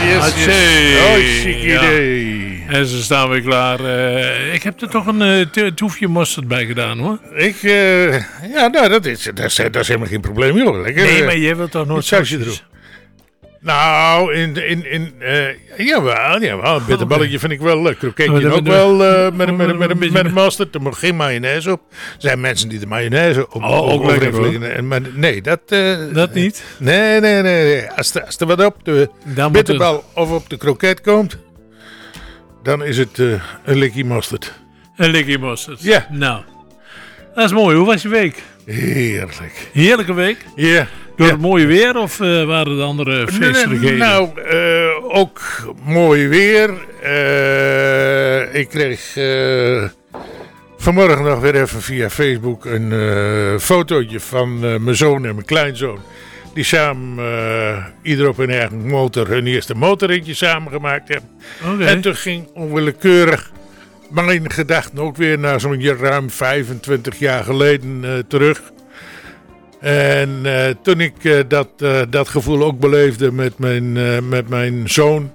yes. Oh, chic idee. En ze staan weer klaar. Ik heb er toch een toefje mosterd bij gedaan, hoor. Dat is helemaal geen probleem, joh. Lekker, nee, maar jij wilt toch nooit sausje erop? Nou, jawel. Een bitterballetje vind ik wel leuk. Kroketje ook wel met mosterd. Er mag geen mayonaise op. Er zijn mensen die de mayonaise op ook lekker vliegen. Maar nee, dat niet? Nee. Als er wat op de bitterbal of op de kroket komt, dan is het een likkie mosterd. Een likkie mosterd? Ja. Nou, dat is mooi. Hoe was je week? Heerlijk. Heerlijke week? Ja. Door het mooie weer of waren er andere feestelijkheden? Nou, ook mooi weer. Ik kreeg vanmorgen nog weer even via Facebook een fotootje van mijn zoon en mijn kleinzoon. Die samen, ieder op hun eigen motor, hun eerste motorritje samen gemaakt hebben. Okay. En toen ging onwillekeurig mijn gedachten ook weer naar zo'n ruim 25 jaar geleden terug. En toen ik dat gevoel ook beleefde met mijn zoon.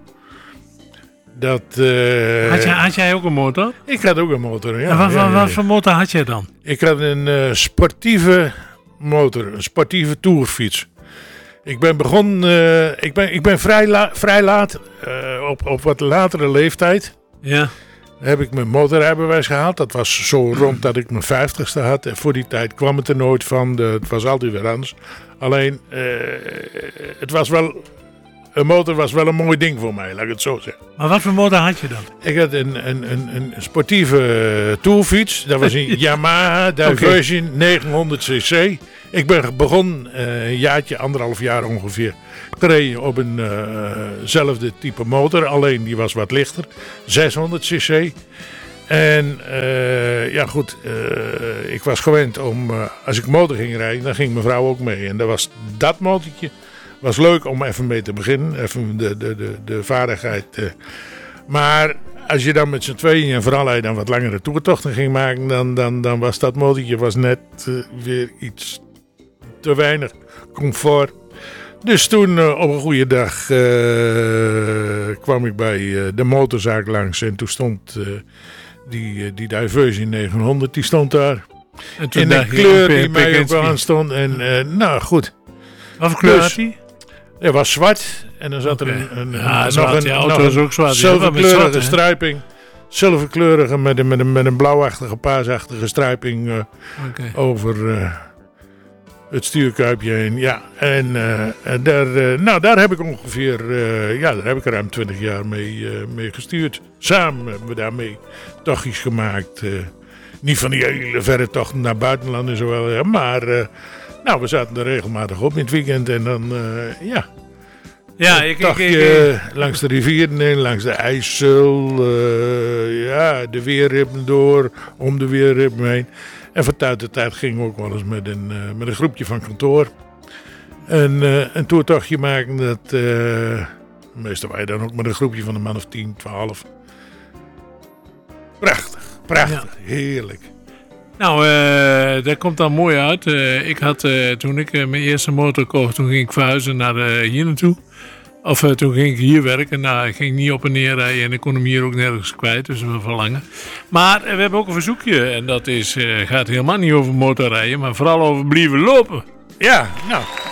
Had jij ook een motor? Ik had ook een motor, ja. En wat voor motor had jij dan? Ik had een sportieve motor, een sportieve toerfiets. Ik ben begonnen, ik ben vrij laat, op wat latere leeftijd. Ja. Heb ik mijn motorrijbewijs gehaald. Dat was zo rond dat ik mijn 50ste had. En voor die tijd kwam het er nooit van. Het was altijd weer anders. Alleen, een motor was wel een mooi ding voor mij, laat ik het zo zeggen. Maar wat voor motor had je dan? Ik had een sportieve toerfiets. Dat was een Yamaha Diversion 900cc. Ik ben begonnen een jaartje, 1,5 jaar ongeveer, gereden op eenzelfde type motor. Alleen die was wat lichter, 600cc. En ik was gewend om, als ik motor ging rijden, dan ging mijn vrouw ook mee. En dat motortje was leuk om even mee te beginnen, even de vaardigheid. Maar als je dan met z'n tweeën en vooral als je dan wat langere toertochten ging maken, dan was dat motortje net weer iets te weinig comfort. Dus toen op een goede dag kwam ik bij de motorzaak langs en toen stond die Diversion 900, die stond daar. En toen in een kleur die mij ook wel aan stond. En nou goed. Wat voor kleur had die? Het was zwart en dan zat er nog een zilverkleurige struiping. Zilverkleurige met een blauwachtige, paasachtige struiping over het stuurkuipje heen. Ja, en daar heb ik ongeveer, daar heb ik ruim 20 jaar mee gestuurd. Samen hebben we daarmee tochtjes gemaakt. Niet van die hele verre tochten naar buitenland en zo, maar we zaten er regelmatig op in het weekend en dan, langs de rivieren heen, langs de IJssel, de weerrippen door, om de weerrippen heen. En van tijd tot tijd gingen we ook wel eens met een groepje van kantoor een toertochtje maken. Meestal wij dan ook met een groepje van een man of 10, 12. Prachtig, heerlijk. Nou, dat komt dan mooi uit. Ik had, toen ik mijn eerste motor kocht, toen ging ik verhuizen naar hier naartoe. Of toen ging ik hier werken. Nou, ik ging niet op en neer rijden en ik kon hem hier ook nergens kwijt. Dus we verlangen. Maar we hebben ook een verzoekje. En dat gaat helemaal niet over motorrijden, maar vooral over blijven lopen. Ja, nou.